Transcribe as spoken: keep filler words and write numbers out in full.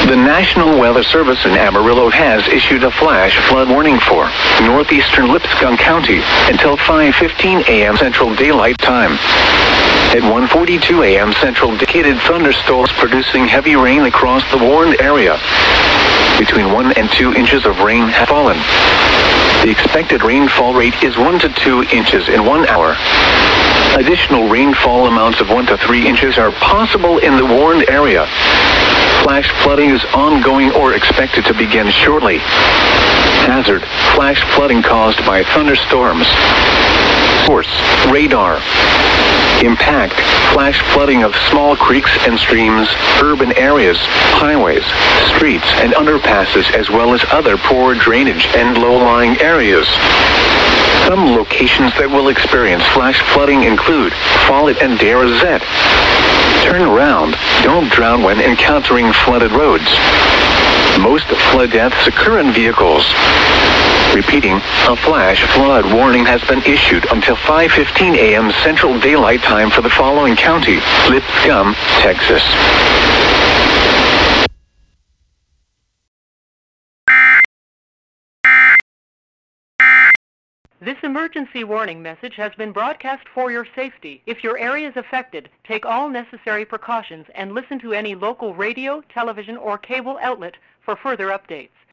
The National Weather Service in Amarillo has issued a flash flood warning for northeastern Lipscomb County until five fifteen a.m. Central Daylight Time. At one forty-two a.m. Central, indicated thunderstorms producing heavy rain across the warned area. Between one and two inches of rain have fallen. The expected rainfall rate is one to two inches in one hour. Additional rainfall amounts of one to three inches are possible in the warned area. Flash flooding is ongoing or expected to begin shortly. Hazard: flash flooding caused by thunderstorms. Source: radar. Impact: flash flooding of small creeks and streams, urban areas, highways, streets, and underpasses, as well as other poor drainage and low-lying areas. Some locations that will experience flash flooding include Follett and Darrozette. Turn around. Don't drown when encountering flooded roads. Most flood deaths occur in vehicles. Repeating, a flash flood warning has been issued until five fifteen a.m. Central Daylight Time for the following county: Lipscomb, Texas. This emergency warning message has been broadcast for your safety. If your area is affected, take all necessary precautions and listen to any local radio, television, or cable outlet for further updates.